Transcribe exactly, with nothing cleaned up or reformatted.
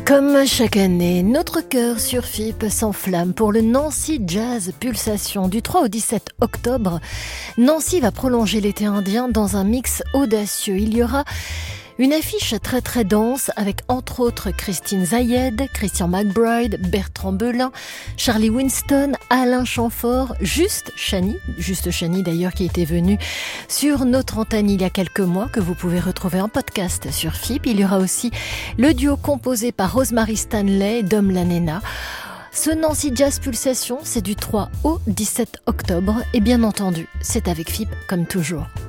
Comme chaque année, notre cœur sur F I P s'enflamme pour le Nancy Jazz Pulsation. Du trois au dix-sept octobre, Nancy va prolonger l'été indien dans un mix audacieux. Il y aura une affiche très très dense avec entre autres Christine Zayed, Christian McBride, Bertrand Belin, Charlie Winston, Alain Chamfort, Juste Chani, Juste Chani d'ailleurs qui était venu sur notre antenne il y a quelques mois, que vous pouvez retrouver en podcast sur F I P. Il y aura aussi le duo composé par Rosemary Stanley et Dom Lanena. Ce Nancy Jazz Pulsation, c'est du trois au dix-sept octobre et bien entendu, c'est avec F I P comme toujours.